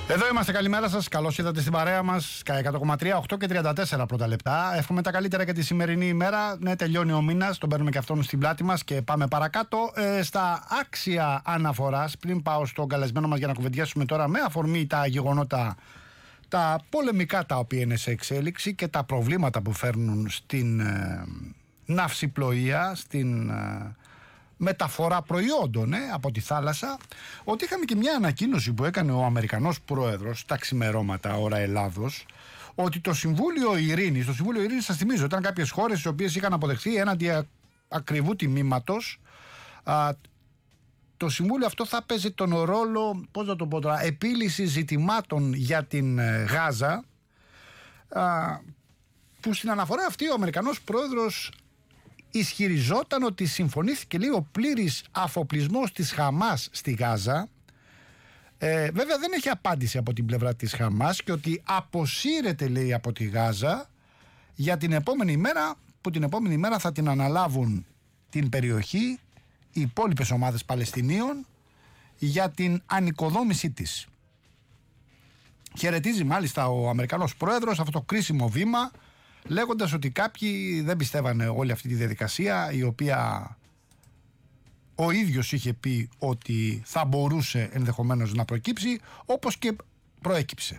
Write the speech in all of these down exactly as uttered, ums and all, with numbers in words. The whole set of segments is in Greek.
Εδώ είμαστε, καλημέρα σας. Καλώς ήρθατε στην παρέα μας. εκατό κόμμα τρία, οκτώ και τριάντα τέσσερα πρώτα λεπτά. Εύχομαι τα καλύτερα για τη σημερινή ημέρα. Ναι, τελειώνει ο μήνας, τον παίρνουμε και αυτόν στην πλάτη μας και πάμε παρακάτω. Ε, στα άξια αναφοράς, πριν πάω στον καλεσμένο μας για να κουβεντιάσουμε τώρα με αφορμή τα γεγονότα, τα πολεμικά τα οποία είναι σε εξέλιξη και τα προβλήματα που φέρνουν στην ε, ναυσιπλοεία, στην ε, μεταφορά προϊόντων ε, από τη θάλασσα, ότι είχαμε και μια ανακοίνωση που έκανε ο Αμερικανός πρόεδρος τα ξημερώματα ώρα Ελλάδος, ότι το Συμβούλιο Ειρήνης, το Συμβούλιο Ειρήνης, σας θυμίζω, ήταν κάποιες χώρες οι οποίες είχαν αποδεχθεί έναντι ακριβού τιμήματος. Α, το Συμβούλιο αυτό θα παίζει τον ρόλο, πώς να το πω τώρα, επίλυση ζητημάτων για την Γάζα, α, που στην αναφορά αυτή ο Αμερικανός πρόεδρος ισχυριζόταν ότι συμφωνήθηκε, λέει, ο πλήρης αφοπλισμός της Χαμάς στη Γάζα. Ε, βέβαια δεν έχει απάντηση από την πλευρά της Χαμάς και ότι αποσύρεται, λέει, από τη Γάζα για την επόμενη μέρα, που την επόμενη μέρα θα την αναλάβουν την περιοχή οι υπόλοιπες ομάδες Παλαιστινίων για την ανοικοδόμησή της. Χαιρετίζει μάλιστα ο Αμερικανός πρόεδρος αυτό το κρίσιμο βήμα, λέγοντας ότι κάποιοι δεν πιστεύανε όλη αυτή τη διαδικασία, η οποία ο ίδιος είχε πει ότι θα μπορούσε ενδεχομένως να προκύψει, όπως και προέκυψε.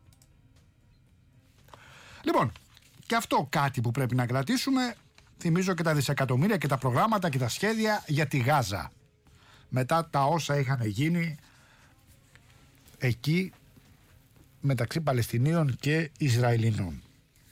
Λοιπόν, και αυτό κάτι που πρέπει να κρατήσουμε. Θυμίζω και τα δισεκατομμύρια και τα προγράμματα και τα σχέδια για τη Γάζα, μετά τα όσα είχαν γίνει εκεί μεταξύ Παλαιστινίων και Ισραηλινών.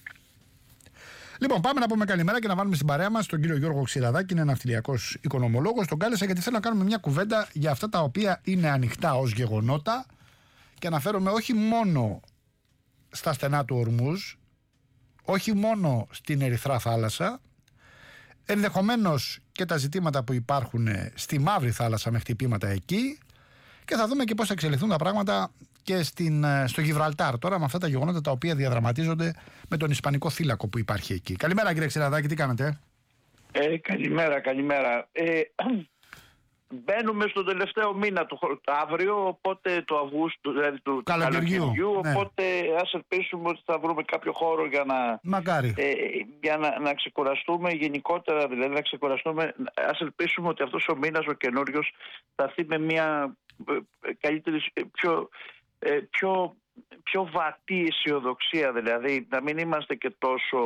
Λοιπόν, πάμε να πούμε καλημέρα και να βάλουμε στην παρέα μας τον κύριο Γιώργο Ξηραδάκη, είναι ναυτιλιακός οικονομολόγος. Τον κάλεσα γιατί θέλω να κάνουμε μια κουβέντα για αυτά τα οποία είναι ανοιχτά ως γεγονότα και αναφέρομαι όχι μόνο στα στενά του Ορμούζ, όχι μόνο στην Ερυθρά Θάλασσα, ενδεχομένως και τα ζητήματα που υπάρχουν στη Μαύρη Θάλασσα με χτυπήματα εκεί, και θα δούμε και πώς θα εξελιχθούν τα πράγματα και στην, στο Γιβραλτάρ τώρα με αυτά τα γεγονότα τα οποία διαδραματίζονται με τον Ισπανικό θύλακο που υπάρχει εκεί. Καλημέρα κύριε Ξηραδάκη, τι κάνετε? Ε, καλημέρα, καλημέρα. Ε, μπαίνουμε στο τελευταίο μήνα του αύριο, οπότε το Αυγούστου, δηλαδή του καλοκαιριού, ναι. Οπότε ας ελπίσουμε ότι θα βρούμε κάποιο χώρο για να, Μακάρι. Ε, για να, να ξεκουραστούμε γενικότερα, δηλαδή να ξεκουραστούμε. Ας ελπίσουμε ότι αυτός ο μήνας ο καινούριος θα έρθει με μια καλύτερη, πιο, πιο, πιο βατή αισιοδοξία, δηλαδή να μην είμαστε και τόσο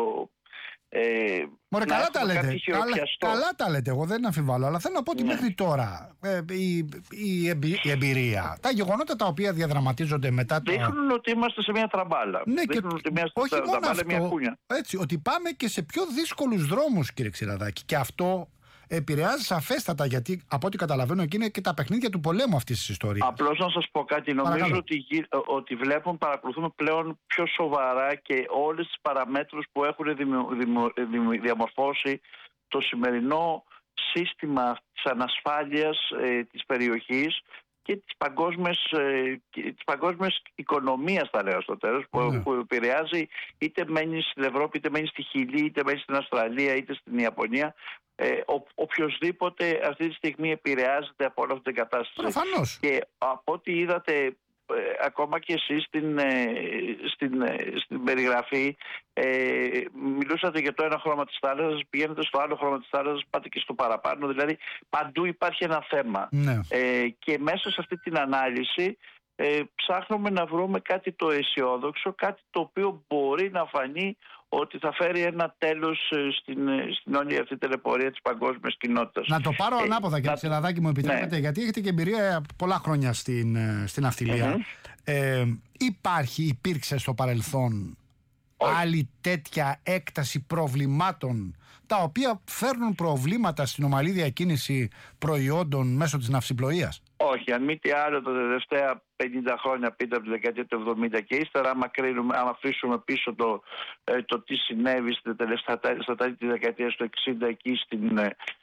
Ε, Μωρέ, καλά τα λέτε. Καλά, καλά τα λέτε, εγώ δεν αμφιβάλλω, αλλά θέλω να πω ότι ναι. μέχρι τώρα ε, η, η, εμπει, η εμπειρία, τα γεγονότα τα οποία διαδραματίζονται μετά το. Δείχνουν ότι είμαστε σε μια τραμπάλα. Ναι, Δείχνουν και ότι είμαστε όχι σε μόνο τραμπάλα, αυτό, μια κούνια. Έτσι, ότι πάμε και σε πιο δύσκολους δρόμους, κύριε Ξηραδάκη. Και αυτό επηρεάζει σαφέστατα, γιατί από ό,τι καταλαβαίνω εκεί είναι και τα παιχνίδια του πολέμου αυτής της ιστορίας. Απλώς να σας πω κάτι. Νομίζω ότι, ότι βλέπουν, παρακολουθούμε πλέον πιο σοβαρά και όλες τις παραμέτρους που έχουν δημο, δημο, δημο, διαμορφώσει το σημερινό σύστημα της ανασφάλειας ε, της περιοχής και της παγκόσμιας, ε, της παγκόσμιας οικονομίας, θα λέω στο τέλος, που, ναι. που επηρεάζει, είτε μένει στην Ευρώπη, είτε μένει στη Χιλή, είτε μένει στην Αυστραλία, είτε στην Ιαπωνία. Ε, ο, οποιοσδήποτε αυτή τη στιγμή επηρεάζεται από όλη αυτή την κατάσταση. Προφανώς. Και από ό,τι είδατε, ε, ακόμα και εσείς στην, ε, στην, ε, στην περιγραφή, ε, μιλούσατε για το ένα χρώμα της θάλασσας, πηγαίνετε στο άλλο χρώμα της θάλασσας, πάτε και στο παραπάνω. Δηλαδή παντού υπάρχει ένα θέμα. Ναι. Ε, και μέσα σε αυτή την ανάλυση ε, ψάχνουμε να βρούμε κάτι το αισιόδοξο, κάτι το οποίο μπορεί να φανεί ότι θα φέρει ένα τέλος στην, στην όλη αυτή τελεπορία της παγκόσμιας κοινότητας. Να το πάρω ε, ανάποδα, κύριε Ξηραδάκη, μου επιτρέπετε, ναι. γιατί έχετε και εμπειρία πολλά χρόνια στην, στην ναυτιλία. Mm-hmm. Ε, υπάρχει, υπήρξε στο παρελθόν Όχι. άλλη τέτοια έκταση προβλημάτων, τα οποία φέρνουν προβλήματα στην ομαλή διακίνηση προϊόντων μέσω της ναυσιπλοείας? Όχι, αν μη τι άλλο τα τελευταία πενήντα χρόνια, πείτε από τη δεκαετία του εβδομήντα και ύστερα, άμα, κρίνουμε, άμα αφήσουμε πίσω το, ε, το τι συνέβη στα τελευταία, στα τέλη της δεκαετίας του εξήντα εκεί στην,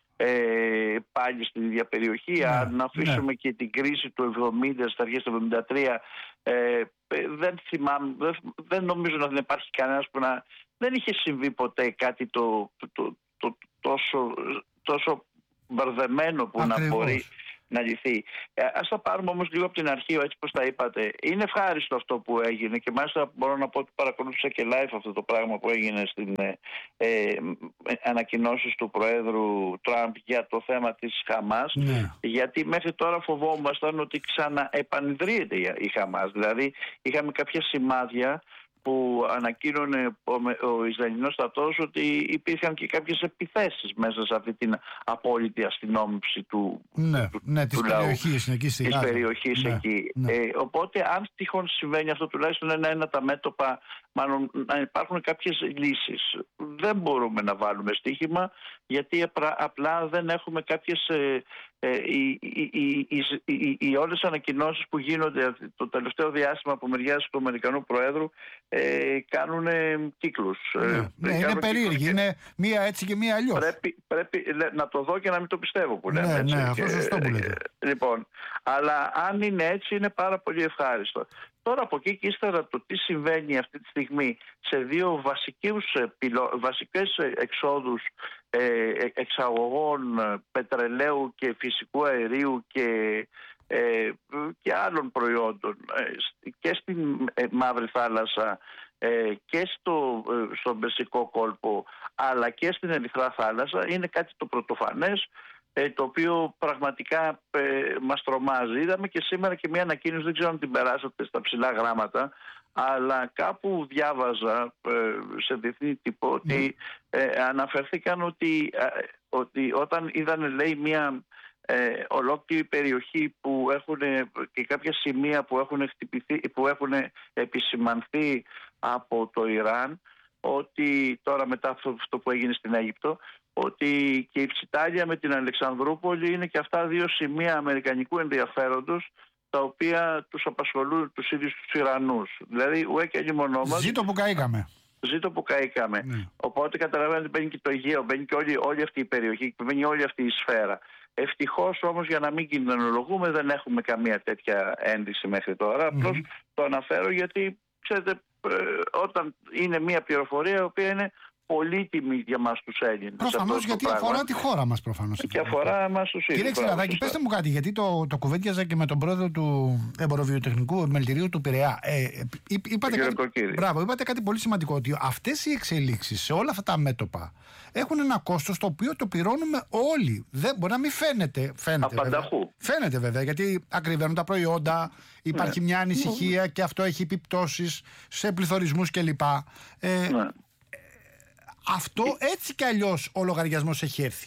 ε, πάλι στην ίδια περιοχή, ναι, αν αφήσουμε ναι. και την κρίση του εβδομήντα, στα αρχές του εβδομήντα τρία, ε, δεν θυμάμαι, δεν, δεν νομίζω να δεν υπάρχει κανένας που να δεν είχε συμβεί ποτέ κάτι το, το, το, το, το τόσο, τόσο μπερδεμένο που Ακριβώς. να μπορεί να λυθεί. Ε, ας τα πάρουμε όμως λίγο από την αρχή, έτσι όπως τα είπατε. Είναι ευχάριστο αυτό που έγινε και μάλιστα μπορώ να πω ότι παρακολούθησα και live αυτό το πράγμα που έγινε στην ε, ε, ανακοινώσεις του Προέδρου Τραμπ για το θέμα της Χαμάς. Ναι. Γιατί μέχρι τώρα φοβόμασταν ότι ξαναεπανειδρύεται η Χαμάς. Δηλαδή είχαμε κάποια σημάδια που ανακοίνωνε ο Ισραηλινός στρατός ότι υπήρχαν και κάποιες επιθέσεις μέσα σε αυτή την απόλυτη αστυνόμευση του, ναι, του, ναι, του της λαού, περιοχής, εκεί στη της περιοχής ναι, εκεί. Ναι. Ε, οπότε αν τυχόν συμβαίνει αυτό, τουλάχιστον ένα, ένα τα μέτωπα, μάλλον να υπάρχουν κάποιες λύσεις. Δεν μπορούμε να βάλουμε στοίχημα, γιατί απλά δεν έχουμε κάποιες... Ε, Ε, οι, οι, οι, οι, οι, οι όλες οι ανακοινώσεις που γίνονται το τελευταίο διάστημα από μεριάς του Αμερικανού Προέδρου ε, κάνουν κύκλους. Ναι, ε, ναι, είναι περίεργη, και... είναι μία έτσι και μία αλλιώς. Πρέπει, πρέπει λέ, να το δω και να μην το πιστεύω που λέμε. Ναι, έτσι, ναι, αυτό και, σωστό που λέτε. Ε, λοιπόν, αλλά αν είναι έτσι είναι πάρα πολύ ευχάριστο. Τώρα από εκεί και ύστερα το τι συμβαίνει αυτή τη στιγμή σε δύο βασικούς, βασικές εξόδους ε, εξαγωγών πετρελαίου και φυσικού αερίου και, ε, και άλλων προϊόντων ε, και στην ε, Μαύρη Θάλασσα ε, και στο, ε, στον Περσικό κόλπο αλλά και στην Ερυθρά Θάλασσα είναι κάτι το πρωτοφανές, το οποίο πραγματικά ε, μας τρομάζει. Είδαμε και σήμερα και μια ανακοίνωση, δεν ξέρω αν την περάσατε στα ψηλά γράμματα, αλλά κάπου διάβαζα ε, σε διεθνή τύπο ότι ε, αναφερθήκαν ότι, ε, ότι όταν είδαν, λέει, μια ε, ολόκληρη περιοχή που έχουν και κάποια σημεία που έχουν χτυπηθεί, που έχουν επισημανθεί από το Ιράν, ότι τώρα μετά αυτό που έγινε στην Αίγυπτο, ότι και η Ψιτάλια με την Αλεξανδρούπολη είναι και αυτά δύο σημεία αμερικανικού ενδιαφέροντος, τα οποία τους απασχολούν τους ίδιους τους Ιρανούς. Δηλαδή, ουέ και λιμονό μας. Ζήτω που καήκαμε. Ζήτω που καήκαμε. Ναι. Οπότε καταλαβαίνετε ότι μπαίνει και το Αιγαίο, μπαίνει και όλη, όλη αυτή η περιοχή, μπαίνει όλη αυτή η σφαίρα. Ευτυχώς όμως, για να μην κινδυνολογούμε, δεν έχουμε καμία τέτοια ένδειξη μέχρι τώρα. Mm-hmm. Απλώς το αναφέρω γιατί, ξέρετε, όταν είναι μια πληροφορία η οποία είναι πολύτιμη για μας τους Έλληνες. Προφανώς, γιατί πράγμα. αφορά τη χώρα μας προφανώς. Και αφορά εμάς τους ίδιους. Κύριε Ξηραδάκη, πέστε μου κάτι, γιατί το, το κουβέντιαζα και με τον πρόεδρο του Εμποροβιοτεχνικού Επιμελητηρίου του Πειραιά. Ε, είπατε, κάτι, μπράβο, είπατε κάτι πολύ σημαντικό, ότι αυτές οι εξελίξεις σε όλα αυτά τα μέτωπα έχουν ένα κόστος το οποίο το πληρώνουμε όλοι. Δεν, μπορεί να μην φαίνεται. Φαίνεται βέβαια. φαίνεται βέβαια, γιατί ακριβένουν τα προϊόντα, υπάρχει ναι. μια ανησυχία ναι. και αυτό έχει επιπτώσεις σε πληθωρισμούς κλπ. Ε, ναι. Αυτό έτσι κι αλλιώς ο λογαριασμός έχει έρθει.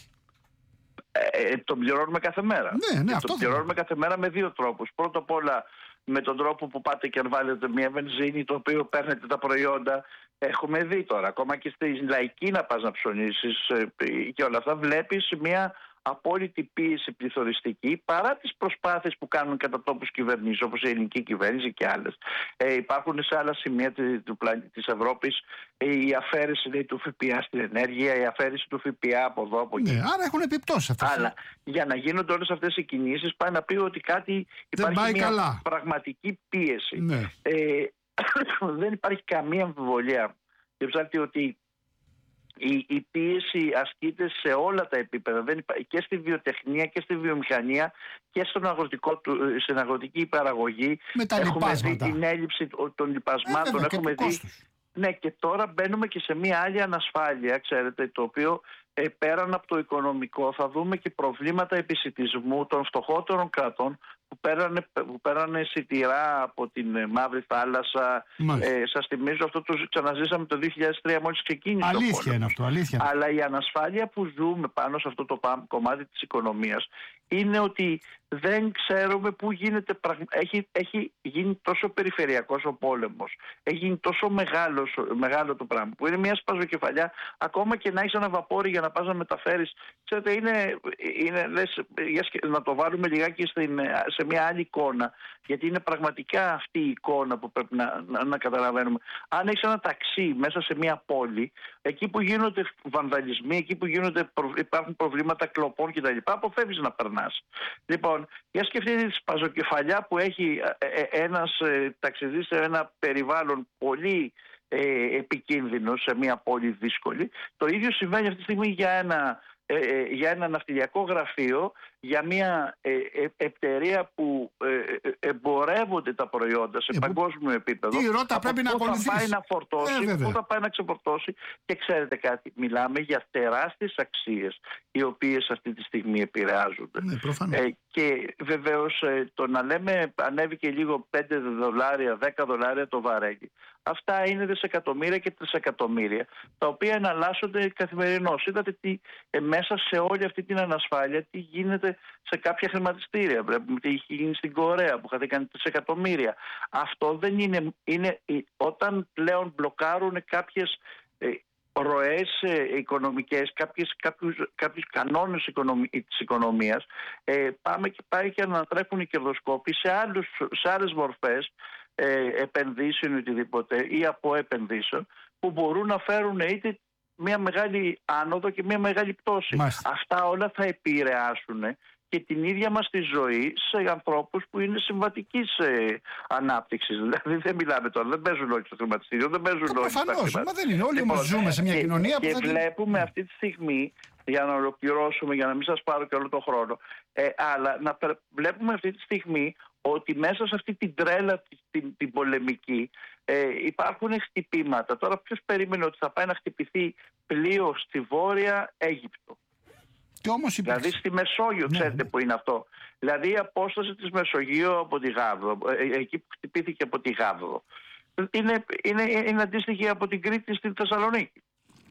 Ε, τον πληρώνουμε κάθε μέρα. Ναι, ναι, αυτό τον πληρώνουμε κάθε μέρα με δύο τρόπους. Πρώτα απ' όλα με τον τρόπο που πάτε και αν βάλετε μια βενζίνη, το οποίο παίρνετε τα προϊόντα. Έχουμε δει τώρα, ακόμα και στη λαϊκή να πας να ψωνίσεις και όλα αυτά, βλέπεις μια απόλυτη πίεση πληθωριστική παρά τις προσπάθειες που κάνουν κατά τόπους κυβερνήσεις όπως η ελληνική κυβέρνηση και άλλες. Ε, υπάρχουν σε άλλα σημεία του πλανήτη της Ευρώπης η αφαίρεση, λέει, του ΦΠΑ στην ενέργεια, η αφαίρεση του ΦΠΑ από εδώ, από εκεί. Ναι, άρα έχουν επιπτώσεις αυτές. Αλλά για να γίνονται όλες αυτές οι κινήσεις πάει να πει ότι κάτι υπάρχει μια καλά. πραγματική πίεση. Ναι. Ε, δεν υπάρχει καμία αμφιβολία και ψάχνει ότι Η, η πίεση ασκείται σε όλα τα επίπεδα, δεν υπά... και στη βιοτεχνία και στη βιομηχανία και στον αγροτικό, στην αγροτική παραγωγή. Με τα έχουμε λιπάσματα. δει την έλλειψη των λιπασμάτων. Ε, βέβαια, έχουμε δει... Ναι, και τώρα μπαίνουμε και σε μια άλλη ανασφάλεια, ξέρετε, το οποίο ε, πέραν από το οικονομικό θα δούμε και προβλήματα επισιτισμού των φτωχότερων κρατών που πέρανε, που πέρανε σιτηρά από την ε, Μαύρη Θάλασσα. Ε, σας θυμίζω, αυτό το ξαναζήσαμε το δύο χιλιάδες τρία μόλις ξεκίνησε. Αλήθεια είναι αυτό, αλήθεια. Αλλά η ανασφάλεια που ζούμε πάνω σε αυτό το κομμάτι της οικονομίας είναι ότι δεν ξέρουμε πού γίνεται. Έχει, έχει γίνει τόσο περιφερειακός ο πόλεμος. Έχει γίνει τόσο μεγάλος, μεγάλο το πράγμα που είναι μια σπαζοκεφαλιά. Ακόμα και να έχεις ένα βαπόρι για να πας να μεταφέρεις. Ξέρετε, είναι, είναι λες, να το βάλουμε λιγάκι στην, σε μια άλλη εικόνα. Γιατί είναι πραγματικά αυτή η εικόνα που πρέπει να, να, να καταλαβαίνουμε. Αν έχεις ένα ταξί μέσα σε μια πόλη, εκεί που γίνονται βανδαλισμοί, εκεί που γίνονται, υπάρχουν προβλήματα κλοπών κτλ., αποφεύγεις να περνάς. Λοιπόν, για σκεφτείτε τη σπαζοκεφαλιά που έχει ένας ταξιδής σε ένα περιβάλλον πολύ ε, επικίνδυνο, σε μια πόλη δύσκολη. Το ίδιο συμβαίνει αυτή τη στιγμή για ένα ε, ε, για ένα ναυτιλιακό γραφείο, για μια ε, ε, εταιρεία που ε, ε, εμπορεύονται τα προϊόντα σε ε, παγκόσμιο επίπεδο. Τι ρότα πρέπει να ακολουθήσει. Πού θα πάει να φορτώσει, ε, πού θα πάει να ξεφορτώσει. Και ξέρετε κάτι, μιλάμε για τεράστιες αξίες οι οποίες αυτή τη στιγμή επηρεάζονται. Ναι, ε, και βεβαίως ε, το να λέμε ανέβηκε λίγο πέντε δολάρια, δέκα δολάρια το βαρέλι. Αυτά είναι δισεκατομμύρια και τρισεκατομμύρια, τα οποία εναλλάσσονται καθημερινώς. Είδατε τι ε, μέσα σε όλη αυτή την ανασφάλεια τι γίνεται σε κάποια χρηματιστήρια. Βλέπουμε τι έχει γίνει στην Κορέα που χαθήκαν τρισεκατομμύρια. Αυτό δεν είναι, είναι όταν πλέον μπλοκάρουν κάποιες ε, ροές ε, οικονομικές, κάποιες, κάποιους, κάποιους κανόνες οικονομι, της οικονομίας, ε, πάμε και πάει και ανατρέφουν οι κερδοσκόποι σε, άλλους, σε άλλες μορφές ε, επενδύσεων οτιδήποτε ή από επενδύσεων που μπορούν να φέρουν είτε μια μεγάλη άνοδο και μια μεγάλη πτώση. Μάλιστα. Αυτά όλα θα επηρεάσουν και την ίδια μας τη ζωή σε ανθρώπους που είναι συμβατικής ε, ανάπτυξης. Δηλαδή δεν μιλάμε τώρα, δεν παίζουν όλοι στο χρηματιστήριο, δεν παίζουν όλοι. Προφανώς, μα δεν είναι. Όλοι λοιπόν, όμως ζούμε σε μια και, κοινωνία και που Και βλέπουμε την... αυτή τη στιγμή, για να ολοκληρώσουμε, για να μην σας πάρω και όλο τον χρόνο, ε, αλλά να βλέπουμε αυτή τη στιγμή ότι μέσα σε αυτή την τρέλα την, την πολεμική ε, υπάρχουν χτυπήματα. Τώρα ποιος περίμενε ότι θα πάει να χτυπηθεί πλοίο στη Βόρεια Αίγυπτο? Και όμως δηλαδή στη Μεσόγειο, ναι, ξέρετε ναι. που είναι αυτό. Δηλαδή η απόσταση της Μεσογείου από τη Γάβδο, ε, εκεί που χτυπήθηκε από τη Γάβδο, είναι, είναι, είναι αντίστοιχη από την Κρήτη στη Θεσσαλονίκη.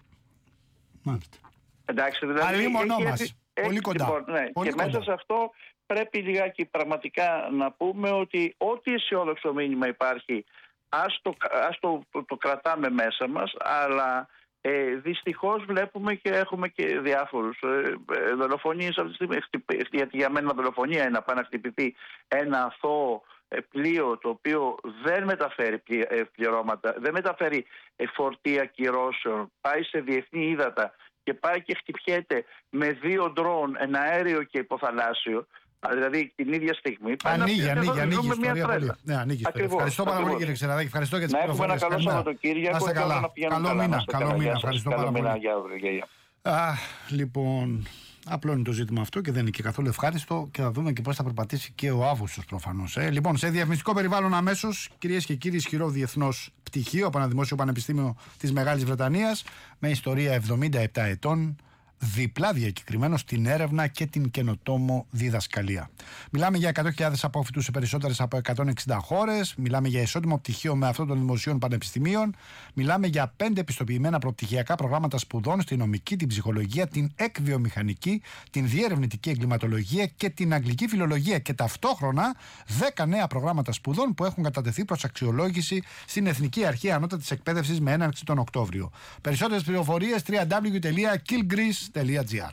Μάλιστα. Εντάξει, δηλαδή. Αλλή μονό μας. Πολύ κοντά. Λοιπόν, ναι. Πολύ και κοντά. Μέσα σε αυτό πρέπει λιγάκι πραγματικά να πούμε ότι ό,τι αισιόδοξο μήνυμα υπάρχει, ας το, ας το, το, το κρατάμε μέσα μας, αλλά ε, δυστυχώς βλέπουμε και έχουμε και διάφορους ε, ε, δολοφονίες αυτή τη στιγμή. Γιατί για μένα δολοφονία είναι να πάει να χτυπηθεί ένα αθώο πλοίο το οποίο δεν μεταφέρει πληρώματα, δεν μεταφέρει φορτία κυρώσεων, πάει σε διεθνή ύδατα και πάει και χτυπιέται με δύο ντρόν, ένα αέριο και υποθαλάσσιο, δηλαδή την ίδια στιγμή. Ανοίγει, ανοίγει, ανοίγει η ιστορία πολύ. Ναι, ανοίγει. Ευχαριστώ πάρα πολύ, κύριε Ξεραδάκη. Ευχαριστώ για τις πληροφορίες. Να έχουμε ένα καλό Σαββατοκύριακο και όλα να πηγαίνουν καλά. Καλό μήνα, καλό μήνα. Ευχαριστώ πάρα πολύ. Λοιπόν, απλό είναι το ζήτημα αυτό και δεν είναι και καθόλου ευχάριστο και θα δούμε και πώς θα περπατήσει και ο Αύγουστος προφανώς. Ε. Λοιπόν, σε διαφημιστικό περιβάλλον αμέσως, κυρίες και κύριοι, ισχυρό διεθνώς πτυχίο από ένα δημόσιο πανεπιστήμιο της Μεγάλης Βρετανίας με ιστορία εβδομήντα επτά ετών, διπλά διακεκριμένο στην έρευνα και την καινοτόμο διδασκαλία. Μιλάμε για εκατό χιλιάδες απόφοιτους σε περισσότερες από εκατόν εξήντα χώρες. Μιλάμε για ισότιμο πτυχίο με αυτό των δημοσίων πανεπιστημίων. Μιλάμε για πέντε επιστοποιημένα προπτυχιακά προγράμματα σπουδών στη νομική, την ψυχολογία, την εκβιομηχανική, την διερευνητική εγκληματολογία και την αγγλική φιλολογία. Και ταυτόχρονα δέκα νέα προγράμματα σπουδών που έχουν κατατεθεί προς αξιολόγηση στην Εθνική Αρχή Ανώτατης Εκπαίδευσης με έναρξη τον Οκτώβριο. Περισσότερες πληροφορίες double-u double-u double-u τελεία kilgreece τελεία gr.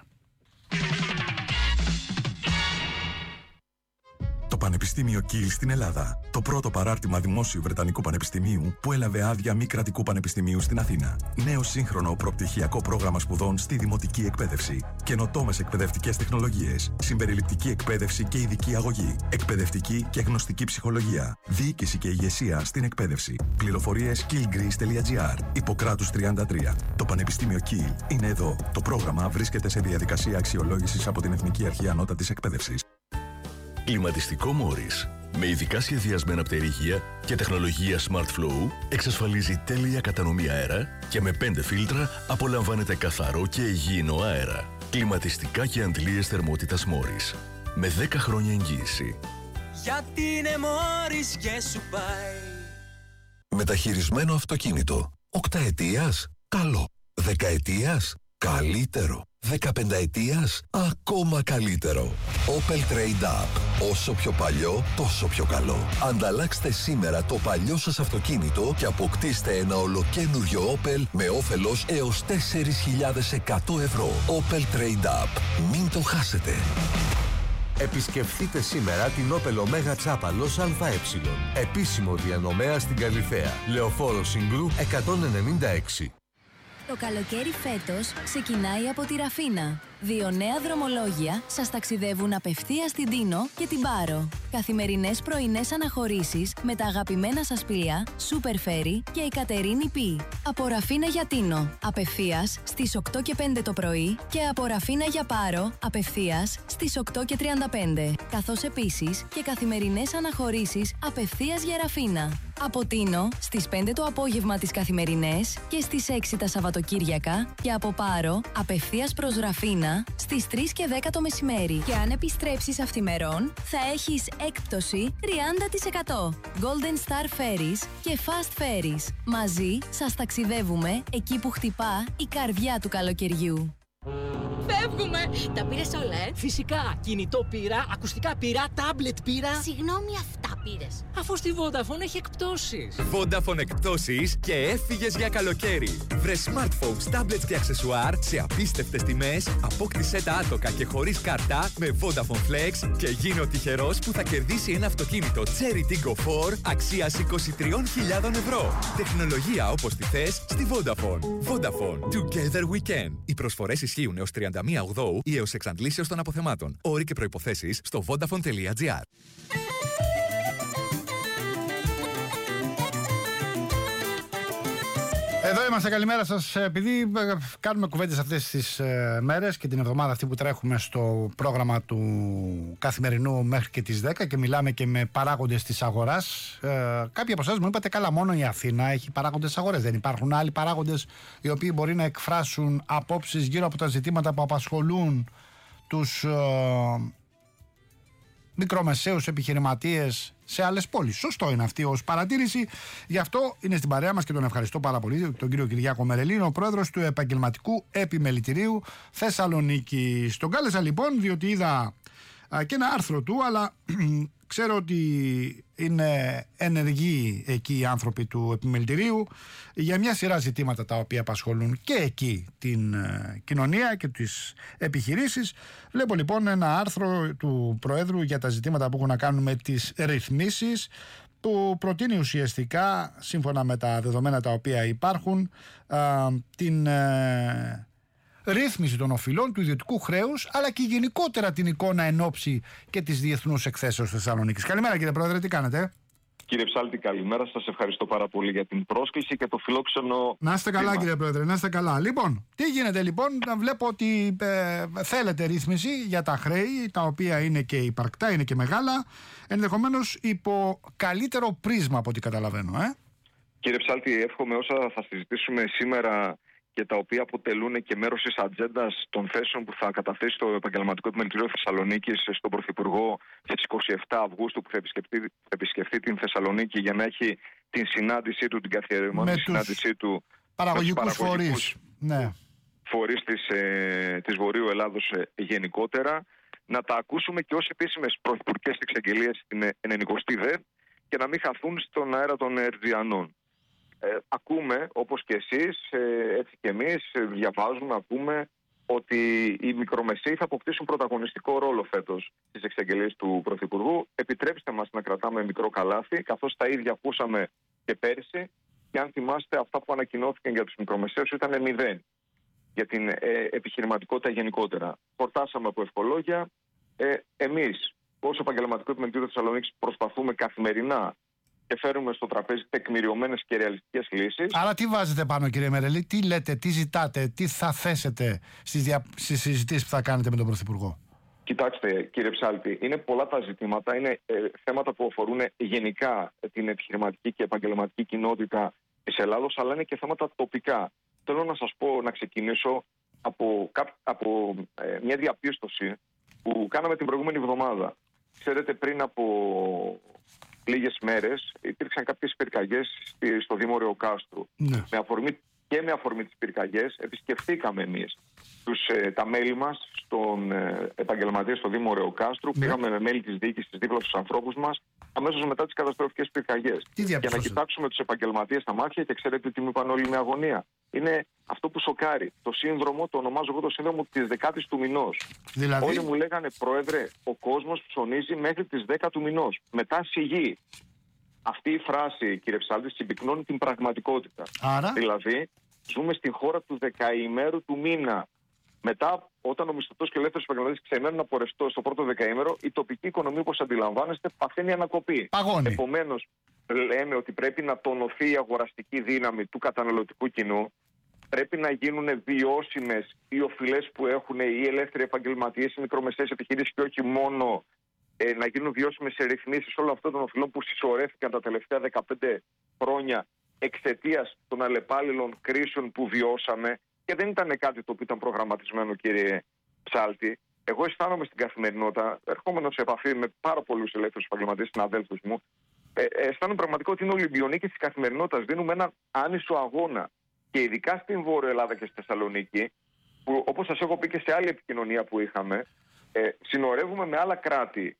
Το Πανεπιστήμιο Κιλ στην Ελλάδα. Το πρώτο παράρτημα δημόσιου Βρετανικού Πανεπιστημίου που έλαβε άδεια μη κρατικού πανεπιστημίου στην Αθήνα. Νέο σύγχρονο προπτυχιακό πρόγραμμα σπουδών στη δημοτική εκπαίδευση. Καινοτόμες εκπαιδευτικές τεχνολογίες. Συμπεριληπτική εκπαίδευση και ειδική αγωγή. Εκπαιδευτική και γνωστική ψυχολογία. Διοίκηση και ηγεσία στην εκπαίδευση. Πληροφορίες kilgreece τελεία gr. Ιπποκράτους τριάντα τρία. Το Πανεπιστήμιο Κιλ είναι εδώ. Το πρόγραμμα βρίσκεται σε διαδικασία αξιολόγησης από την Εθνική Αρχή Ανώτατης Εκπαίδευσης. Κλιματιστικό Μόρις, με ειδικά σχεδιασμένα πτερίγια και τεχνολογία Smart Flow, εξασφαλίζει τέλεια κατανομή αέρα και με πέντε φίλτρα απολαμβάνετε καθαρό και υγιεινό αέρα. Κλιματιστικά και αντλίες θερμότητας Μόρις, με δέκα χρόνια εγγύηση. Γιατί είναι Μόρις και σου πάει. Μεταχειρισμένο αυτοκίνητο. Οκταετίας, καλό. Δεκαετίας, καλύτερο. Δεκαπενταετίας, ακόμα καλύτερο. Opel Trade Up. Όσο πιο παλιό, τόσο πιο καλό. Ανταλλάξτε σήμερα το παλιό σας αυτοκίνητο και αποκτήστε ένα ολοκένουργιο Opel με όφελος έως τέσσερις χιλιάδες εκατό ευρώ. Opel Trade Up. Μην το χάσετε. Επισκεφτείτε σήμερα την Opel Omega Τσάπαλος ΑΕ. Επίσημο διανομέα στην Καλιθέα. Λεωφόρο Συγκρού εκατόν ενενήντα έξι. Το καλοκαίρι φέτος ξεκινάει από τη Ραφίνα. Δύο νέα δρομολόγια σας ταξιδεύουν απευθείας στην Τίνο και την Πάρο. Καθημερινές πρωινές αναχωρήσεις με τα αγαπημένα σας πλοία Super Ferry και η Κατερίνη Πι. Από Ραφίνα για Τίνο, απευθείας στις οκτώ και πέντε το πρωί και από Ραφίνα για Πάρο, απευθείας στις οκτώ και τριάντα πέντε. Καθώς επίσης και καθημερινές αναχωρήσεις απευθείας για Ραφίνα. Από Τίνο στις πέντε το απόγευμα τις καθημερινές και στις έξι τα Σαββατοκύριακα και από Πάρο απευθείας προς Ραφίνα στις τρεις και δέκα το μεσημέρι. Και αν επιστρέψεις αυθημερών θα έχεις έκπτωση τριάντα τοις εκατό. Golden Star Ferries και Fast Ferries. Μαζί σας ταξιδεύουμε εκεί που χτυπά η καρδιά του καλοκαιριού. Φεύγουμε! Τα πήρες όλα, ε? Φυσικά! Κινητό πήρα, ακουστικά πήρα, τάμπλετ πήρα. Συγγνώμη, αυτά πήρες. Αφού στη Vodafone έχει εκπτώσεις. Vodafone εκπτώσεις και έφυγες για καλοκαίρι. Βρε smartphones, tablets και αξεσουάρ σε απίστευτες τιμές, απόκτησέ τα άτοκα και χωρίς κάρτα με Vodafone Flex και γίνε ο τυχερός που θα κερδίσει ένα αυτοκίνητο Cherry Tiggo φορ αξίας είκοσι τρεις χιλιάδες ευρώ. Τεχνολογία όπως τη θες στη Vodafone. Vodafone. Together we can. Οι προσφορές ισχύουν έως τριάντα μία Οκτωβρίου ή έως εξαντλήσεως των αποθεμάτων. Όροι και προϋποθέσεις στο vodafone τελεία gr. Εδώ είμαστε, καλημέρα σας. Επειδή κάνουμε κουβέντες αυτές τις ε, μέρες και την εβδομάδα αυτή που τρέχουμε στο πρόγραμμα του καθημερινού μέχρι και τις δέκα και μιλάμε και με παράγοντες της αγοράς, ε, κάποιοι από εσάς μου είπατε, καλά, μόνο η Αθήνα έχει παράγοντες της αγοράς. Δεν υπάρχουν άλλοι παράγοντες οι οποίοι μπορεί να εκφράσουν απόψεις γύρω από τα ζητήματα που απασχολούν τους ε, μικρομεσαίους επιχειρηματίες σε άλλες πόλεις? Σωστό είναι αυτή ως παρατήρηση. Γι' αυτό είναι στην παρέα μας και τον ευχαριστώ πάρα πολύ, τον κύριο Κυριάκο Μερελίνο, ο πρόεδρος του Επαγγελματικού Επιμελητηρίου Θεσσαλονίκη. Τον κάλεσα λοιπόν διότι είδα α, και ένα άρθρο του, αλλά ξέρω ότι είναι ενεργοί εκεί οι άνθρωποι του Επιμελητηρίου για μια σειρά ζητήματα τα οποία απασχολούν και εκεί την ε, κοινωνία και τις επιχειρήσεις. Βλέπω λοιπόν ένα άρθρο του Προέδρου για τα ζητήματα που έχουν να κάνουν με τις ρυθμίσεις, που προτείνει ουσιαστικά, σύμφωνα με τα δεδομένα τα οποία υπάρχουν, α, την ε, ρύθμιση των οφειλών του ιδιωτικού χρέους, αλλά και γενικότερα την εικόνα εν ώψη και της διεθνούς εκθέσεως Θεσσαλονίκης. Καλημέρα κύριε Πρόεδρε, τι κάνετε? Κύριε Ψάλτη, καλημέρα. Σας ευχαριστώ πάρα πολύ για την πρόσκληση και το φιλόξενο. Να είστε καλά, βήμα. Κύριε Πρόεδρε, να είστε καλά. Λοιπόν, τι γίνεται λοιπόν? Να βλέπω ότι ε, θέλετε ρύθμιση για τα χρέη, τα οποία είναι και υπαρκτά, είναι και μεγάλα, ενδεχομένως υπό καλύτερο πρίσμα από ό,τι καταλαβαίνω. Ε? Κύριε Ψάλτη, εύχομαι όσα θα συζητήσουμε σήμερα και τα οποία αποτελούν και μέρος της ατζέντας των θέσεων που θα καταθέσει το Επαγγελματικό Επιμελητήριο Θεσσαλονίκης στον Πρωθυπουργό στις είκοσι επτά Αυγούστου, που θα επισκεφτεί, θα επισκεφτεί την Θεσσαλονίκη για να έχει την συνάντησή του, την καθιερωμένη συνάντησή του παραγωγικούς φορείς, ναι. φορείς της, ε, της Βορείου Ελλάδος ε, γενικότερα, να τα ακούσουμε και ως επίσημες πρωθυπουργικές εξαγγελίες στην ενενηκοστή ΔΕ και να μην χαθούν στον αέρα των Ερτζιανών. Ε, ακούμε, όπως και εσείς, ε, έτσι και εμείς, ε, διαβάζουμε, ακούμε ότι οι μικρομεσαίοι θα αποκτήσουν πρωταγωνιστικό ρόλο φέτος στις εξαγγελίες του Πρωθυπουργού. Επιτρέψτε μας να κρατάμε μικρό καλάθι, καθώς τα ίδια ακούσαμε και πέρσι, και αν θυμάστε, αυτά που ανακοινώθηκαν για τους μικρομεσαίους ήταν μηδέν για την ε, επιχειρηματικότητα γενικότερα. Χορτάσαμε από ευχολόγια. Ε, εμείς, ως Επαγγελματικό Επιμελητήριο Θεσσαλονίκης, προσπαθούμε καθημερινά και φέρουμε στο τραπέζι τεκμηριωμένες και ρεαλιστικές λύσεις. Άρα τι βάζετε πάνω, κύριε Μερελή, τι λέτε, τι ζητάτε, τι θα θέσετε στις, δια... στις συζητήσεις που θα κάνετε με τον Πρωθυπουργό? Κοιτάξτε, κύριε Ψάλτη, είναι πολλά τα ζητήματα. Είναι ε, θέματα που αφορούν γενικά την επιχειρηματική και επαγγελματική κοινότητα της Ελλάδος, αλλά είναι και θέματα τοπικά. Θέλω να σας πω, να ξεκινήσω από, από ε, μια διαπίστωση που κάναμε την προηγούμενη εβδομάδα. Ξέρετε, πριν από λίγες μέρες υπήρξαν κάποιες πυρκαγιές στο Δήμο Ρεοκάστρου. Ναι. Με αφορμή, και με αφορμή τις πυρκαγιές επισκεφθήκαμε εμείς τους, ε, τα μέλη μας στον ε, επαγγελματία στο Δήμο Ρεοκάστρου. Ναι. Πήγαμε με μέλη της διοίκησης δίπλα στους ανθρώπους μας αμέσως μετά τις καταστροφικές πυρκαγιές. Για να κοιτάξουμε τους επαγγελματίες στα μάτια, και ξέρετε τι μου είπαν όλοι με αγωνία? Είναι αυτό που σοκάρει. Το σύνδρομο, το ονομάζω εγώ το σύνδρομο της δεκάτης του μηνός. Δηλαδή... Όλοι μου λέγανε, Πρόεδρε, ο κόσμος ψωνίζει μέχρι τις δέκα του μηνός. Μετά σιγή. Αυτή η φράση, κύριε Ψάλτη, συμπυκνώνει την πραγματικότητα. Άρα... Δηλαδή, Ζούμε στην χώρα του δεκαημέρου του μήνα. Μετά, όταν ο μισθωτός και ο ελεύθερος επαγγελματίας ξεμένουν από ρευστό στο πρώτο δεκαήμερο, η τοπική οικονομία, όπως αντιλαμβάνεστε, παθαίνει ανακοπή. Παγώνει. Επομένως, λέμε ότι πρέπει να τονωθεί η αγοραστική δύναμη του καταναλωτικού κοινού. Πρέπει να γίνουν βιώσιμες οι οφειλές που έχουν οι ελεύθεροι επαγγελματίες, οι μικρομεσαίες επιχειρήσεις και όχι μόνο ε, να γίνουν βιώσιμες σε ρυθμίσεις όλων αυτών των οφειλών που συσσωρεύτηκαν τα τελευταία δεκαπέντε χρόνια εξαιτίας των αλλεπάλληλων κρίσεων που βιώσαμε. Και δεν ήταν κάτι το οποίο ήταν προγραμματισμένο, κύριε Ψάλτη. Εγώ αισθάνομαι στην καθημερινότητα, ερχόμενο σε επαφή με πάρα πολλούς ελεύθερους επαγγελματίες συναδέλφους μου, ε, αισθάνομαι πραγματικά ότι είναι Ολυμπιονίκη της καθημερινότητας. Δίνουμε έναν άνισο αγώνα. Και ειδικά στην Βόρεια Ελλάδα και στη Θεσσαλονίκη, που όπως σας έχω πει και σε άλλη επικοινωνία που είχαμε, ε, συνορεύουμε με άλλα κράτη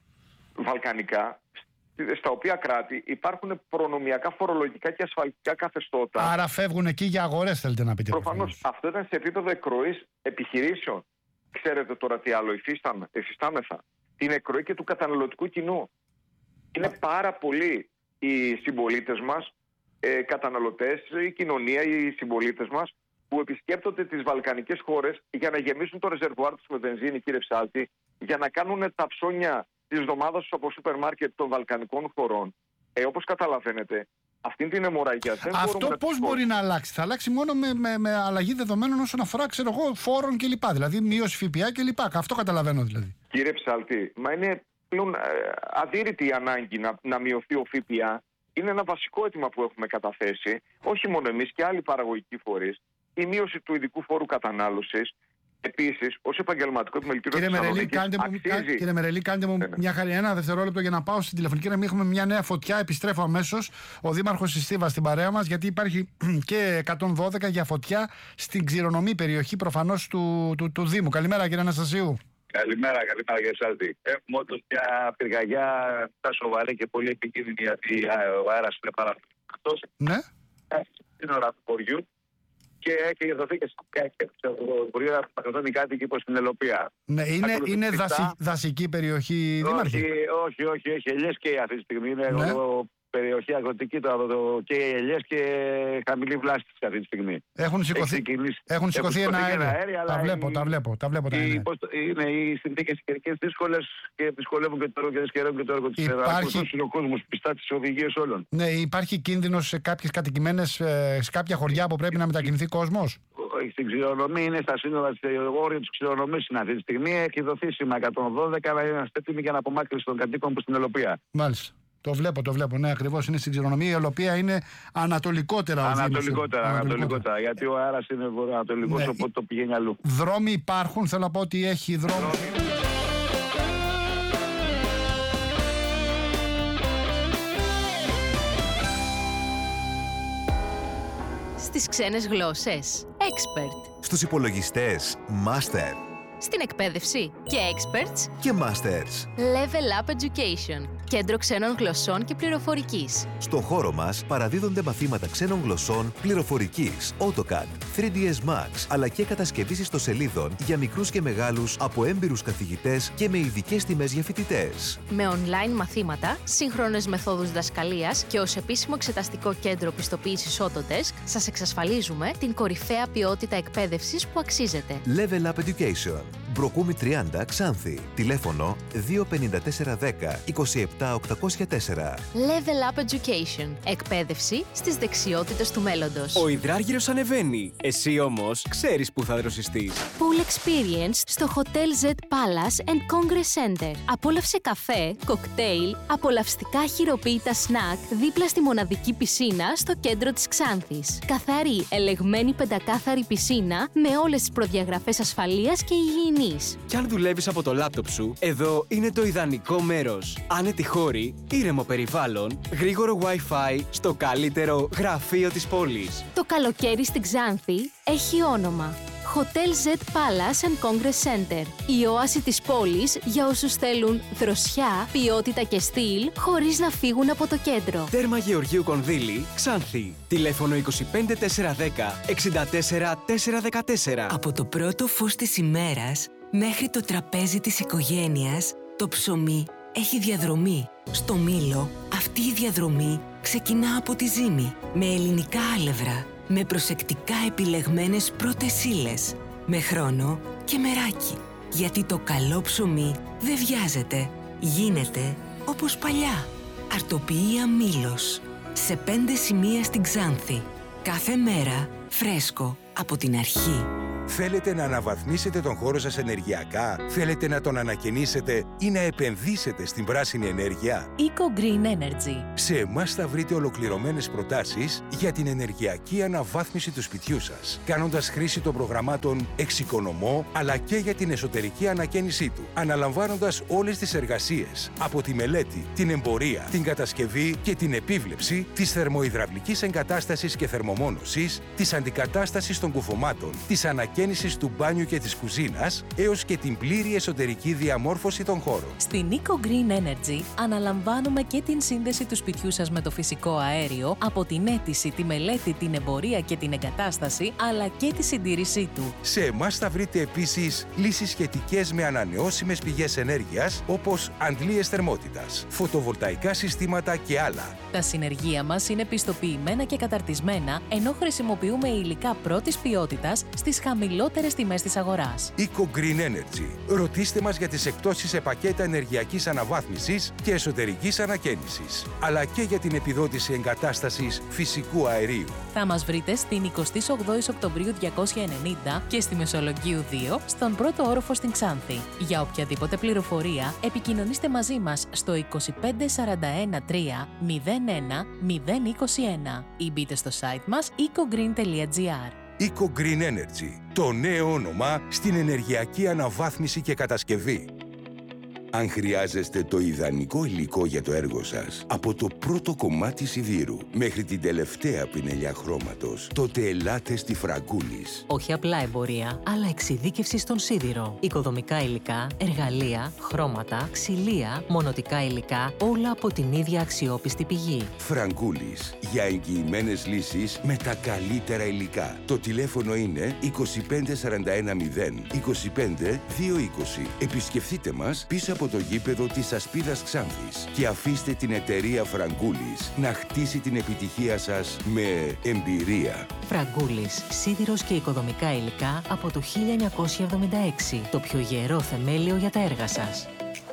βαλκανικά, στα οποία κράτη υπάρχουν προνομιακά, φορολογικά και ασφαλιστικά καθεστώτα. Άρα φεύγουν εκεί για αγορές, θέλετε να πείτε. Προφανώς αυτό ήταν σε επίπεδο εκροής επιχειρήσεων. Ξέρετε τώρα τι άλλο υφίσταμε, υφιστάμεθα. Την εκροή και του καταναλωτικού κοινού. Είναι πάρα πολλοί οι συμπολίτες μας, ε, καταναλωτές, η κοινωνία, οι συμπολίτες μας, που επισκέπτονται τις βαλκανικές χώρες για να γεμίσουν το ρεζερβουάρ τους με βενζίνη, κύριε Ψάλτη, για να κάνουν τα ψώνια της εβδομάδας τους από σούπερ μάρκετ των βαλκανικών χωρών. Ε, όπως καταλαβαίνετε, αυτή την αιμορραγία δεν μπορούμε. Αυτό πώς μπορεί να αλλάξει? Θα αλλάξει μόνο με, με, με αλλαγή δεδομένων όσον αφορά, ξέρω εγώ, φόρων κλπ. Δηλαδή μείωση ΦΠΑ κλπ. Αυτό καταλαβαίνω δηλαδή. Κύριε Ψάλτη, μα είναι πλέον ε, αδύρυτη η ανάγκη να, να μειωθεί ο ΦΠΑ. Είναι ένα βασικό αίτημα που έχουμε καταθέσει, όχι μόνο εμείς και άλλοι παραγωγικοί φορείς. Η μείωση του ειδικού φόρου κατανάλωσης. Επίσης, ως επαγγελματικό επιμελητήριο της Θεσσαλονίκης, αξίζει... Κύριε Μερελή, κάντε μου μια χαρά, ένα δευτερόλεπτο για να πάω στην τηλεφωνική γραμμή. Έχουμε μια νέα φωτιά. Επιστρέφω αμέσως. Ο Δήμαρχος της Στίβας στην παρέα μας, γιατί υπάρχει και εκατόν δώδεκα για φωτιά στην ξηρονομή περιοχή προφανώς του, του, του Δήμου. Καλημέρα, κύριε Αναστασίου. Καλημέρα, καλημέρα κύριε Σάλτη. Έχουμε όντως μια πυρκαγιά τα σοβαρή και πολύ επικίνδυνη, γιατί ο αέρας είναι πάρα πολύ. Ναι. Στην ώρα του χωριού. Και έχει δοθεί και στο Υπουργείο να παγκοσμιώνει κάτι και στην Ελοπία. Ναι, είναι, είναι δασι, δασική περιοχή, Δήμαρχε. Όχι, όχι, όχι, έχει ελιές και αυτή τη στιγμή. Είναι ναι. ο, περιοχή αγροτική το, το, και ελιές και χαμηλή βλάστηση αυτή τη στιγμή. Έχουν σηκωθεί, έχουν σηκωθεί ένα αέριο. αέριο τα, βλέπω, η, τα βλέπω, τα βλέπω. Τα η, είναι οι συνθήκες καιρικές δύσκολες και δυσκολεύουν και το έργο και δυσκολεύουν και το έργο της Ελλάδα. Είναι ο κόσμος πιστά τις οδηγίες όλων. Ναι, υπάρχει κίνδυνος σε κάποιες κατοικημένες, σε κάποια χωριά που πρέπει να μετακινηθεί κόσμος. Στην ξηρονομή είναι στα σύνορα της όριο της ξηρονομής αυτή τη στιγμή. Έχει δοθεί σήμα εκατόν δώδεκα, αλλά είμαστε έτοιμοι για να απομάκρυνση των κατοίκων προς την Ελοπία. Μάλιστα. Το βλέπω, το βλέπω. Ναι, ακριβώς είναι στην ξηρονομία. Η Ελοπία είναι ανατολικότερα. Ανατολικότερα, ανατολικότερα. Γιατί ο αέρας είναι βορειοανατολικός, ναι, οπότε το πηγαίνει αλλού. Δρόμοι υπάρχουν, θέλω να πω ότι έχει δρόμοι. Στις ξένες γλώσσες, Expert. Στους υπολογιστές, Master. Στην εκπαίδευση και Experts και Masters. Level Up Education. Κέντρο ξένων γλωσσών και πληροφορικής. Στο χώρο μας παραδίδονται μαθήματα ξένων γλωσσών, πληροφορικής, AutoCAD, θρι ντι ες Max, αλλά και κατασκευής ιστοσελίδων για μικρούς και μεγάλους από έμπειρους καθηγητές και με ειδικές τιμές για φοιτητές. Με online μαθήματα, σύγχρονες μεθόδους διδασκαλίας και ως επίσημο εξεταστικό κέντρο πιστοποίησης Autodesk, σας εξασφαλίζουμε την κορυφαία ποιότητα εκπαίδευσης που αξίζετε. Level Up Education. Μπροκούμι τριάντα, Ξάνθη. Τηλέφωνο δύο πέντε τέσσερα δέκα είκοσι επτά οκτακόσια τέσσερα. Level Up Education. Εκπαίδευση στις δεξιότητες του μέλλοντος. Ο υδράργυρος ανεβαίνει. Εσύ όμως ξέρεις που θα δροσιστείς. Pool Experience στο Hotel Z Palace and Congress Center. Απόλαυσε καφέ, κοκτέιλ, απολαυστικά χειροποίητα σνακ δίπλα στη μοναδική πισίνα στο κέντρο της Ξάνθης. Καθαρή, ελεγμένη πεντακάθαρη πισίνα με όλες τις προδιαγραφές ασφαλείας και υγιεινής. Κι αν δουλεύεις από το λάπτοπ σου, εδώ είναι το ιδανικό μέρος. Άνετη χώρη, ήρεμο περιβάλλον, γρήγορο Wi-Fi στο καλύτερο γραφείο της πόλης. Το καλοκαίρι στην Ξάνθη έχει όνομα. Hotel Z Palace and Congress Center. Η όαση της πόλης για όσους θέλουν δροσιά, ποιότητα και στυλ, χωρίς να φύγουν από το κέντρο. Τέρμα Γεωργίου Κονδύλη, Ξάνθη. Τηλέφωνο είκοσι πέντε τέσσερα δέκα εξήντα τέσσερα τέσσερα δεκατέσσερα. Από το πρώτο φως της ημέρας μέχρι το τραπέζι της οικογένειας, το ψωμί έχει διαδρομή. Στο Μήλο, αυτή η διαδρομή ξεκινά από τη ζύμη, με ελληνικά άλευρα, με προσεκτικά επιλεγμένες πρώτες ύλες, με χρόνο και μεράκι. Γιατί το καλό ψωμί δεν βιάζεται, γίνεται όπως παλιά. Αρτοποιία Μήλος, σε πέντε σημεία στην Ξάνθη. Κάθε μέρα φρέσκο από την αρχή. Θέλετε να αναβαθμίσετε τον χώρο σας ενεργειακά? Θέλετε να τον ανακαινήσετε ή να επενδύσετε στην πράσινη ενέργεια? Eco Green Energy. Σε εμάς θα βρείτε ολοκληρωμένες προτάσεις για την ενεργειακή αναβάθμιση του σπιτιού σας, κάνοντας χρήση των προγραμμάτων Εξοικονομώ, αλλά και για την εσωτερική ανακαίνισή του, αναλαμβάνοντας όλες τις εργασίες, από τη μελέτη, την εμπορία, την κατασκευή και την επίβλεψη της θερμοϊδραυλικής εγκατάστασης και θερμομόνωσης, της αντικατάστασης των κουφωμάτων, της ανακαίνισης του μπάνιου και της κουζίνας, έως και την πλήρη εσωτερική διαμόρφωση των χώρων. Στην Eco Green Energy αναλαμβάνουμε και την σύνδεση του σπιτιού σας με το φυσικό αέριο, από την αίτηση, τη μελέτη, την εμπορία και την εγκατάσταση, αλλά και τη συντήρησή του. Σε εμάς θα βρείτε επίσης λύσεις σχετικές με ανανεώσιμες πηγές ενέργειας, όπως αντλίες θερμότητας, φωτοβολταϊκά συστήματα και άλλα. Τα συνεργεία μας είναι πιστοποιημένα και καταρτισμένα, ενώ χρησιμοποιούμε υλικά πρώτης ποιότητας στις χαμηλότερες τιμές της αγοράς. Eco Green Energy. Ρωτήστε μας για τις εκπτώσεις σε πακέτα ενεργειακής αναβάθμισης και εσωτερικής ανακαίνισης, αλλά και για την επιδότηση εγκατάστασης φυσικού αερίου. Θα μας βρείτε στην εικοστή όγδοη Οκτωβρίου διακόσια ενενήντα και στη Μεσολογγίου δύο, στον πρώτο όροφο στην Ξάνθη. Για οποιαδήποτε πληροφορία, επικοινωνήστε μαζί μας στο είκοσι πέντε σαράντα ένα τρία μηδέν ένα μηδέν είκοσι ένα ή μπείτε στο site μας eco green τελεία gr. Eco Green Energy, το νέο όνομα στην ενεργειακή αναβάθμιση και κατασκευή. Αν χρειάζεστε το ιδανικό υλικό για το έργο σας, από το πρώτο κομμάτι σιδήρου μέχρι την τελευταία πινελιά χρώματος, τότε ελάτε στη Φραγκούλης. Όχι απλά εμπορία, αλλά εξειδίκευση στον σίδηρο. Οικοδομικά υλικά, εργαλεία, χρώματα, ξυλία, μονοτικά υλικά, όλα από την ίδια αξιόπιστη πηγή. Φραγκούλης, για εγγυημένες λύσεις με τα καλύτερα υλικά. Το τηλέφωνο είναι είκοσι πέντε σαράντα ένα μηδέν είκοσι πέντε δύο είκοσι. Επισκεφτείτε μας πίσω από το γήπεδο της Ασπίδας Ξάνθης και αφήστε την εταιρεία Φραγκούλης να χτίσει την επιτυχία σας με εμπειρία. Φραγκούλης, σίδηρος και οικοδομικά υλικά από το χίλια εννιακόσια εβδομήντα έξι. Το πιο γερό θεμέλιο για τα έργα σας.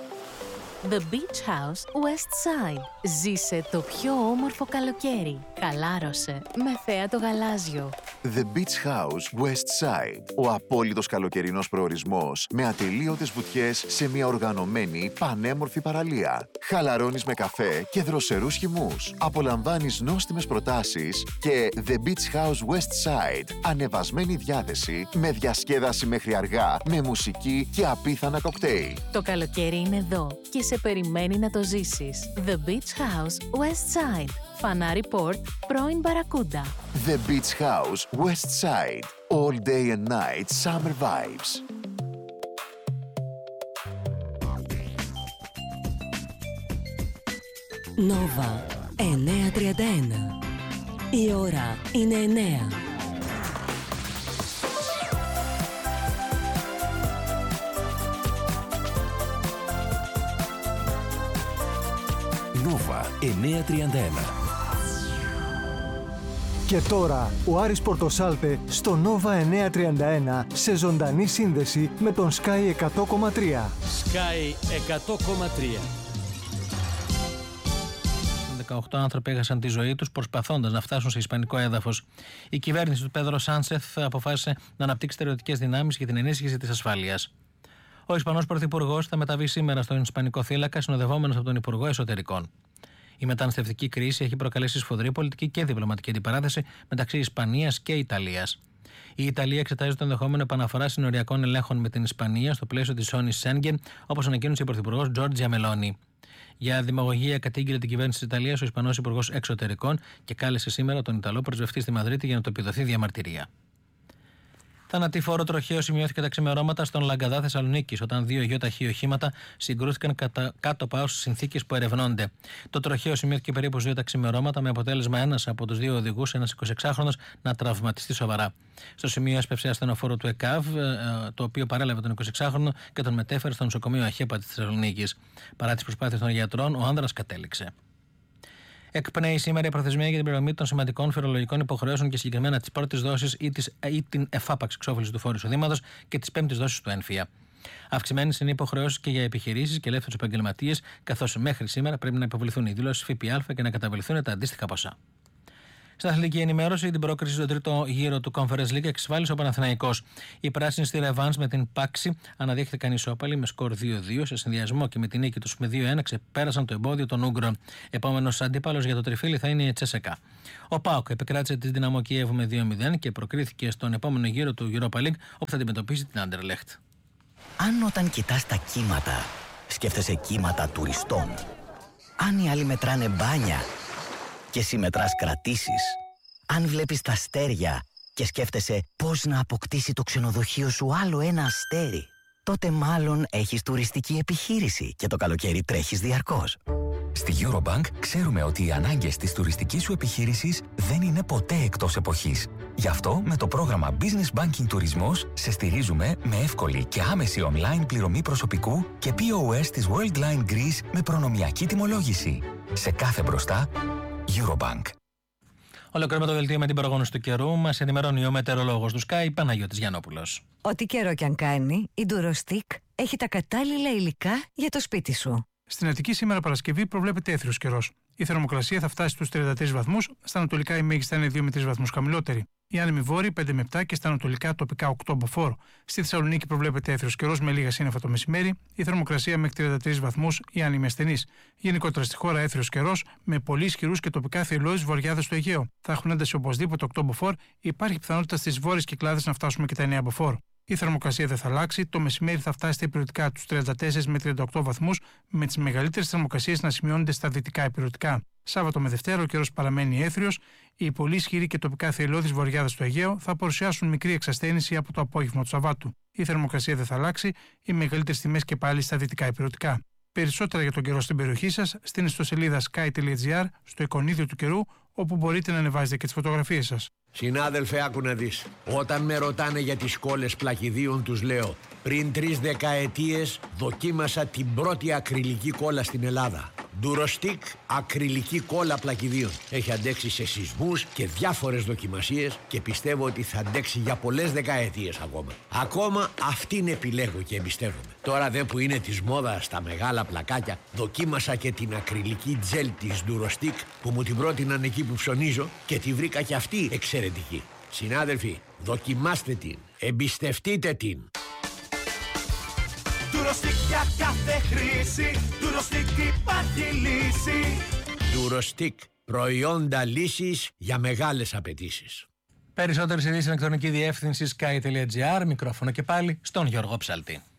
The Beach House West Side. Ζήσε το πιο όμορφο καλοκαίρι. Χαλάρωσε με θέα το γαλάζιο. The Beach House West Side. Ο απόλυτος καλοκαιρινός προορισμός με ατελείωτες βουτιές σε μια οργανωμένη πανέμορφη παραλία. Χαλαρώνεις με καφέ και δροσερούς χυμούς. Απολαμβάνεις νόστιμες προτάσεις και The Beach House West Side. Ανεβασμένη διάθεση με διασκέδαση μέχρι αργά, με μουσική και απίθανα κοκτέιλ. Το καλοκαίρι είναι εδώ και σε περιμένει να το ζήσεις. The Beach House West Side. Φανάρι Port, πρώην Μπαρακούντα. The Beach House West Side. All day and night summer vibes. Νόβα εννιακόσια τριάντα ένα. Η ώρα είναι εννέα. Νόβα εννιακόσια τριάντα ένα. Και τώρα ο Άρης Πορτοσάλτε στο Νόβα εννιακόσια τριάντα ένα σε ζωντανή σύνδεση με τον Sky εκατό κόμμα τρία. Sky εκατό κόμμα τρία. δεκαοκτώ άνθρωποι έχασαν τη ζωή τους προσπαθώντας να φτάσουν σε ισπανικό έδαφος. Η κυβέρνηση του Πέδρο Σάνσεθ αποφάσισε να αναπτύξει στερεωτικές δυνάμεις για την ενίσχυση της ασφάλειας. Ο Ισπανός Πρωθυπουργός θα μεταβεί σήμερα στον Ισπανικό θύλακα, συνοδευόμενος από τον Υπουργό Εσωτερικών. Η μεταναστευτική κρίση έχει προκαλέσει σφοδρή πολιτική και διπλωματική αντιπαράθεση μεταξύ Ισπανίας και Ιταλίας. Η Ιταλία εξετάζει το ενδεχόμενο επαναφορά συνοριακών ελέγχων με την Ισπανία στο πλαίσιο της ζώνης Σέγγεν, όπως ανακοίνωσε η Πρωθυπουργός Τζόρτζια Μελόνι. Για δημαγωγία κατήγγειλε την κυβέρνηση της Ιταλίας ο Ισπανός Υπουργός Εξωτερικών και κάλεσε σήμερα τον Ιταλό πρεσβευτή στη Μαδρίτη για να του επιδοθεί διαμαρτυρία. Θανατηφόρο τροχαίο σημειώθηκε τα ξημερώματα στον Λαγκαδά Θεσσαλονίκης, όταν δύο γεωταχή οχήματα συγκρούστηκαν κατά, κάτω από συνθήκες που ερευνώνται. Το τροχαίο σημειώθηκε περίπου δύο τα ξημερώματα, με αποτέλεσμα ένας από τους δύο οδηγούς, ένας εικοσιεξάχρονος, να τραυματιστεί σοβαρά. Στο σημείο έσπευσε ασθενοφόρο του ΕΚΑΒ, το οποίο παρέλαβε τον εικοσιεξάχρονο και τον μετέφερε στο νοσοκομείο Αχέπα της Θεσσαλονίκης. Παρά τις προσπάθειες των γιατρών, ο άνδρας κατέληξε. Εκπνέει σήμερα η προθεσμία για την πληρωμή των σημαντικών φορολογικών υποχρεώσεων και συγκεκριμένα τη πρώτη δόση ή, ή την εφάπαξ εξόφληση του φόρου εισοδήματος και τη πέμπτη δόση του ΕΝΦΙΑ. Αυξημένες είναι οι υποχρεώσεις και για επιχειρήσεις και ελεύθερους επαγγελματίες, καθώς μέχρι σήμερα πρέπει να υποβληθούν οι δηλώσεις ΦΠΑ και να καταβληθούν τα αντίστοιχα ποσά. Στην αθλητική ενημέρωση, την πρόκριση στον τρίτο γύρο του Conference League εξασφάλισε ο Παναθηναϊκός. Οι πράσινοι στη ρεβάνς με την Πάξη αναδείχθηκαν ισόπαλοι με σκορ δύο δύο. Σε συνδυασμό και με την νίκη τους με δύο ένα ξεπέρασαν το εμπόδιο των Ούγγρων. Επόμενος αντίπαλος για το τριφύλι θα είναι η Τσέσεκα. Ο ΠΑΟΚ επικράτησε τη Δυναμό Κιέβου με δύο μηδέν και προκρίθηκε στον επόμενο γύρο του Europa League, όπου θα αντιμετωπίσει την Άντερλεχτ. Αν όταν κοιτάς τα κύματα, σκέφτεσαι κύματα τουριστών. Αν οι άλλοι μετράνε μπάνια και εσύ μετράς κρατήσεις. Αν βλέπεις τα αστέρια και σκέφτεσαι πώς να αποκτήσει το ξενοδοχείο σου άλλο ένα αστέρι, τότε μάλλον έχεις τουριστική επιχείρηση και το καλοκαίρι τρέχεις διαρκώς. Στη Eurobank ξέρουμε ότι οι ανάγκες της τουριστικής σου επιχείρησης δεν είναι ποτέ εκτός εποχής. Γι' αυτό με το πρόγραμμα Business Banking Τουρισμός σε στηρίζουμε με εύκολη και άμεση online πληρωμή προσωπικού και πι ο ες της Worldline Greece με προνομιακή τιμολόγηση. Σε κάθε μπροστά, Eurobank. Ολοκληρώνουμε το δελτίο με την προγνώση του καιρού. Μας ενημερώνει ο μετεωρολόγος του Sky, Παναγιώτης Γιαννόπουλος. Ό,τι καιρό κι αν κάνει, η Durostick έχει τα κατάλληλα υλικά για το σπίτι σου. Στην Αττική σήμερα Παρασκευή προβλέπεται έθριος καιρός. Η θερμοκρασία θα φτάσει στους τριάντα τρεις βαθμούς, στα ανατολικά η μέγιστη είναι δύο με τρεις βαθμούς χαμηλότερη. Η άνεμη βόρεια πέντε με επτά και στα ανατολικά τοπικά οκτώ μποφόρ. Στη Θεσσαλονίκη προβλέπεται έθριος καιρός με λίγα σύννεφα το μεσημέρι. Η θερμοκρασία μέχρι τριάντα τρεις βαθμούς, η άνεμη ασθενής. Γενικότερα στη χώρα έθριος καιρός με πολύ ισχυρούς και τοπικά θηριώδεις βορειάδες στο Αιγαίο. Θα έχουν ένταση οπωσδήποτε οκτώ μποφόρ. Υπάρχει πιθανότητα στις βόρειες Κυκλάδες να φτάσουμε και τα εννέα μποφόρ. Η θερμοκρασία δεν θα αλλάξει. Το μεσημέρι θα φτάσει στα υπηρετικά τους τριάντα τέσσερα με τριάντα οκτώ βαθμούς, με τις μεγαλύτερες θερμοκρασίες να σημειώνονται στα δυτικά υπηρετικά. Σάββατο με Δευτέρα ο καιρός παραμένει έθριος. Οι πολύ ισχυροί και τοπικά θηριώδεις βορειάδες στο Αιγαίο θα παρουσιάσουν μικρή εξασθένηση από το απόγευμα του Σαββάτου. Η θερμοκρασία δεν θα αλλάξει. Οι μεγαλύτερες τιμές και πάλι στα δυτικά υπηρετικά. Περισσότερα για τον καιρό στην περιοχή σας στην ιστοσελίδα sky τελεία gr, στο εικονίδιο του καιρού, όπου μπορείτε να ανεβάζετε και τις φωτογραφίες σας. Συνάδελφε, άκου να δεις. Όταν με ρωτάνε για τις κόλλες πλακιδίων, τους λέω: πριν τρεις δεκαετίες δοκίμασα την πρώτη ακριλική κόλλα στην Ελλάδα. Durostick ακριλική κόλλα πλακιδίων. Έχει αντέξει σε σεισμούς και διάφορες δοκιμασίες και πιστεύω ότι θα αντέξει για πολλές δεκαετίες ακόμα. Ακόμα αυτήν επιλέγω και εμπιστεύομαι. Τώρα δε που είναι της μόδας στα μεγάλα πλακάκια, δοκίμασα και την ακριλική τζέλ της Durostick που μου την πρότειναν εκεί που ψωνίζω και τη βρήκα και αυτή εξαιρετική. Συνάδελφοι, δοκιμάστε την, εμπιστευτείτε την. Durostick για κάθε χρήση, Durostick υπάρχει λύση. Durostick, προϊόντα λύσης για μεγάλες απαιτήσεις. Περισσότερες ειδήσεις στην ηλεκτρονική διεύθυνση sky τελεία gr, μικρόφωνο και πάλι στον Γιώργο Ψαλτή.